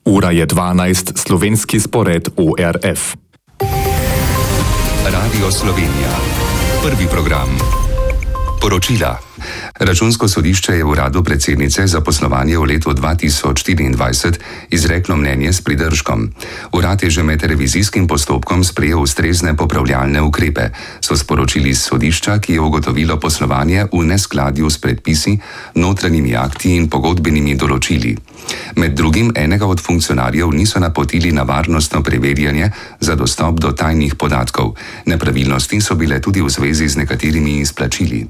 Ura je 12, slovenski spored ORF. Radio Slovenija. Prvi program. Poročila. Računsko sodišče je uradu predsednice za poslovanje v letu 2024 izreklo mnenje s pridržkom. Urad je že med revizijskim postopkom sprejel ustrezne popravljalne ukrepe, so sporočili iz sodišča, ki je ugotovilo poslovanje v neskladju s predpisi, notranjimi akti in pogodbenimi določili. Med drugim enega od funkcionarjev niso napotili na varnostno preverjanje za dostop do tajnih podatkov. Nepravilnosti so bile tudi v zvezi z nekaterimi izplačili.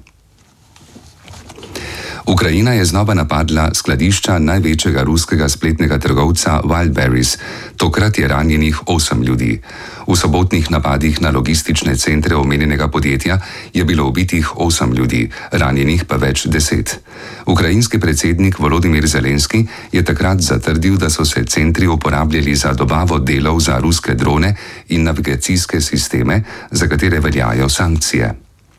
Ukrajina je znova napadla skladišča največjega ruskega spletnega trgovca Wildberries. Tokrat je ranjenih 8 ljudi. V sobotnih napadih na logistične centre omenjenega podjetja je bilo ubitih 8 ljudi, ranjenih pa več 10. Ukrajinski predsednik Volodymyr Zelenski je takrat zatrdil, da so se centri uporabljali za dobavo delov za ruske drone in navigacijske sisteme, za katere veljajo sankcije.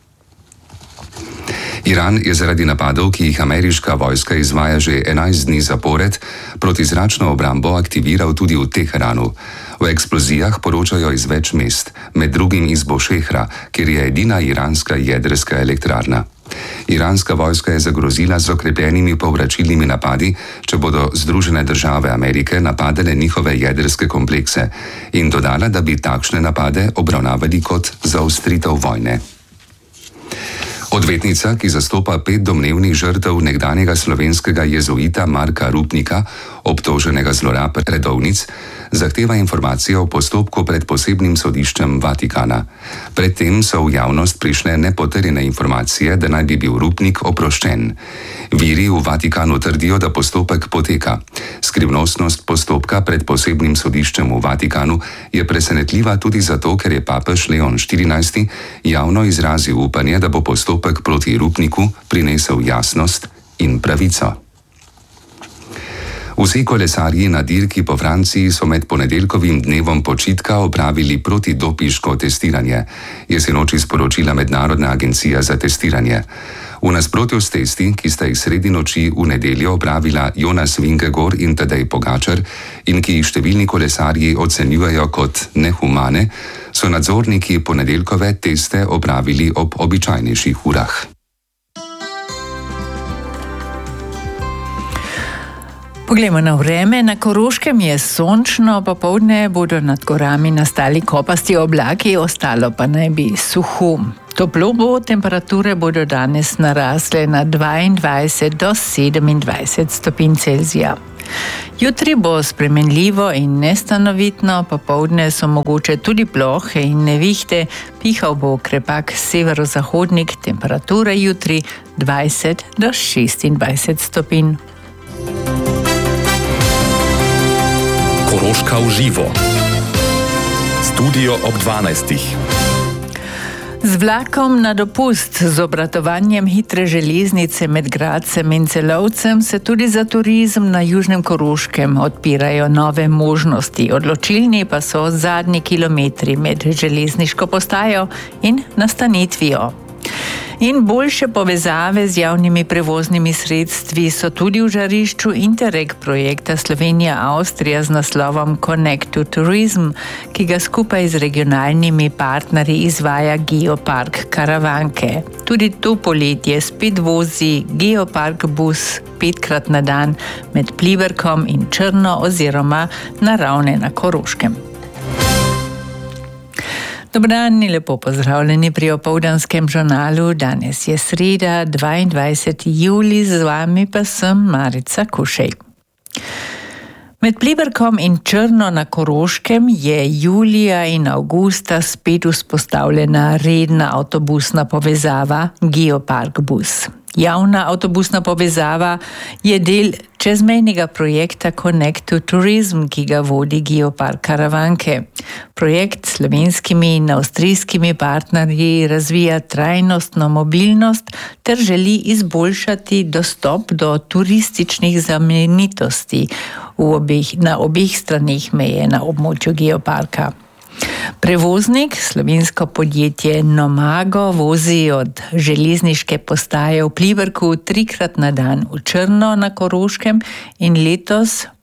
Iran je zaradi napadov, ki jih ameriška vojska izvaja že 11 dni zapored, protizračno obrambo aktiviral tudi v Teheranu. O eksplozijah poročajo iz več mest, med drugim iz Bošehra, kjer je edina iranska jedrska elektrarna. Iranska vojska je zagrozila z okrepljenimi povračilnimi napadi, če bodo Združene države Amerike napadale njihove jedrske komplekse, in dodala, da bi takšne napade obravnavali kot zaostritev vojne. Odvetnica, ki zastopa 5 domnevnih žrtev nekdanjega slovenskega jezuita Marka Rupnika, obtoženega zlorab redovnic, zahteva informacije o postopku pred posebnim sodiščem Vatikana. Predtem so v javnost prišle nepotrjene informacije, da naj bi bil Rupnik oproščen. Viri v Vatikanu trdijo, da postopek poteka. Skrivnostnost postopka pred posebnim sodiščem v Vatikanu je presenetljiva tudi zato, ker je papež Leon XIV javno izrazil upanje, da bo postopek proti Rupniku prinesel jasnost in pravico. Vsi kolesarji na dirki po Franciji so med ponedeljkovim dnevom počitka opravili protidopinško testiranje, je sinoči sporočila Mednarodna agencija za testiranje. V nasprotju s testi, ki sta jih sredi noči v nedeljo opravila Jonas Vingegaard in Tadej Pogačar in ki jih številni kolesarji ocenjujejo kot nehumane, so nadzorniki ponedeljkove teste opravili ob običajnejših urah. Poglejmo na vreme. Na Koroškem je sončno, popoldne bodo nad gorami nastali kopasti oblaki, ostalo pa naj bi suho. Toplo bo, temperature bodo danes narasle na 22 do 27 stopinj Celzija. Jutri bo spremenljivo in nestanovitno, popoldne so mogoče tudi plohe in nevihte, pihal bo krepak severozahodnik, temperatura jutri 20 do 26 stopinj. Koroška v živo. Studio ob 12. Z vlakom na dopust, z obratovanjem hitre železnice med Gradcem in Celovcem se tudi za turizem na Južnem Koroškem odpirajo nove možnosti. Odločilni pa so zadnji kilometri med železniško postajo in nastanitvijo. In boljše povezave z javnimi prevoznimi sredstvi so tudi v žarišču Interreg projekta Slovenija-Avstrija z naslovom Connect to Tourism, ki ga skupaj z regionalnimi partnerji izvaja Geopark Karavanke. Tudi to poletje spet vozi Geopark bus 5-krat na dan med Pliberkom in Črno oziroma na Ravne na Koroškem. Dober dan in lepo pozdravljeni pri opoldanskem žurnalu. Danes je sreda, 22. julij, z vami pa sem Marica Kušej. Med Pliberkom in Črno na Koroškem je julija in avgusta spet vzpostavljena redna avtobusna povezava Geopark bus. Javna avtobusna povezava je del čezmejnega projekta Connect to Tourism, ki ga vodi Geopark Karavanke. Projekt s slovenskimi in avstrijskimi partnerji razvija trajnostno mobilnost ter želi izboljšati dostop do turističnih znamenitosti na obeh stranih meje na območju Geoparka. Prevoznik, slovensko podjetje Nomago, vozi od železniške postaje v Pliberku 3-krat na dan v Črno na Koroškem in letos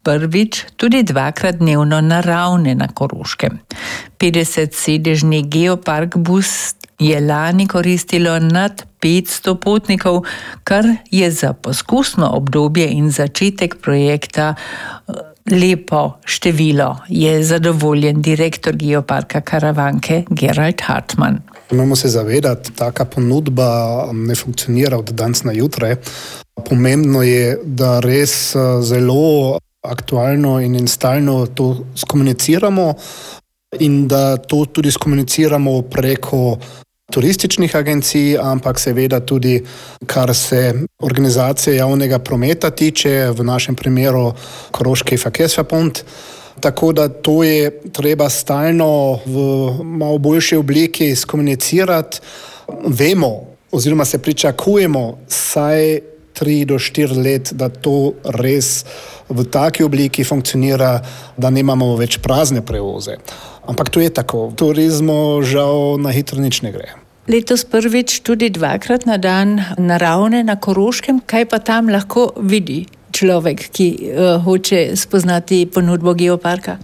prvič tudi dvakrat dnevno naravne na Koroškem. 50-sedežni Geopark bus je lani koristilo nad 500 potnikov, kar je za poskusno obdobje in začetek projekta lepo število, je zadovoljen direktor Geoparka Karavanke Gerald Hartmann. Moramo se zavedati, taka ponudba ne funkcionira od danes na jutri. Pomembno je, da res zelo aktualno in stalno to skomuniciramo in da to tudi skomuniciramo preko turističnih agencij, ampak seveda tudi, kar se organizacije javnega prometa tiče, v našem primeru Koroški Verkehrsverbund. Tako da to je treba stalno v malo boljši obliki skomunicirati. Vemo oziroma se pričakujemo vsaj 3 do 4 let, da to res v taki obliki funkcionira, da nemamo več prazne prevoze. Ampak to je tako. V turizmu žal na hitro nič ne gre. Letos prvič tudi dvakrat na dan naravne na Koroškem. Kaj pa tam lahko vidi človek, ki hoče spoznati ponudbo Geoparka?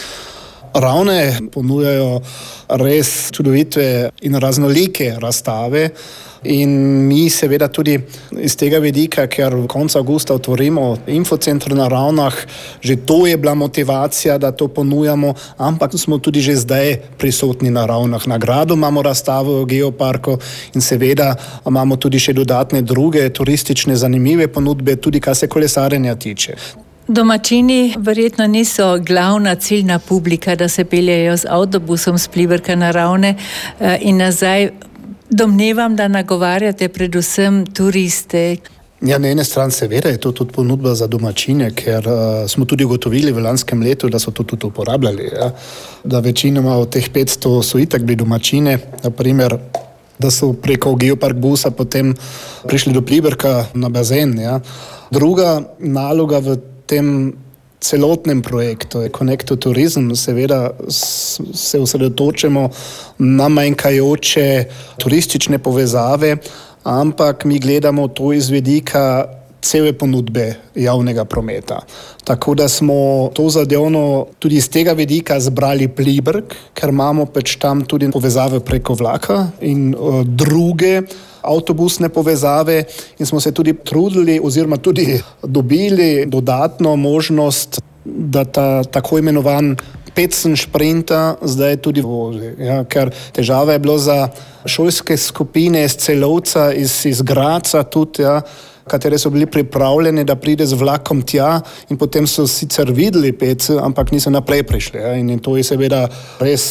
Ravne ponujajo res čudovite in raznolike razstave in mi seveda tudi iz tega vidika, ker v koncu avgusta otvorimo infocenter na Ravnah, že to je bila motivacija, da to ponujamo, ampak smo tudi že zdaj prisotni na Ravnah. Na gradu imamo razstavo v Geoparku in seveda imamo tudi še dodatne druge turistične zanimive ponudbe, tudi kar se kolesarjenja tiče. Domačini verjetno niso glavna ciljna publika, da se peljejo z avtobusom s Pliberka na Ravne in nazaj. Domnevam, da nagovarjate predvsem turiste. Ja, na ene strani seveda je to tudi ponudba za domačine, ker smo tudi ugotovili v lanskem letu, da so to tudi uporabljali. Ja. Da večinoma od teh 500 so itak bili domačine, naprimer, da so preko Geopark busa potem prišli do Pliberka na bazen. Ja. Druga naloga v tem celotnem projektu je Connect to Tourism. Seveda se osredotočimo na manjkajoče turistične povezave, ampak mi gledamo to iz vidika cele ponudbe javnega prometa. Tako da smo to zadevno tudi iz tega vidika zbrali Pliberk, ker imamo pač tam tudi povezave preko vlaka in druge avtobusne povezave in smo se tudi trudili oziroma tudi dobili dodatno možnost, da ta tako imenovan Pecen šprinta zdaj tudi vozi. Ja, ker težava je bilo za šolske skupine iz Celovca, iz Graca tudi, ja, katere so bili pripravljeni, da pride z vlakom tja in potem so sicer videli Pec, ampak niso naprej prišli. Ja, in to je seveda res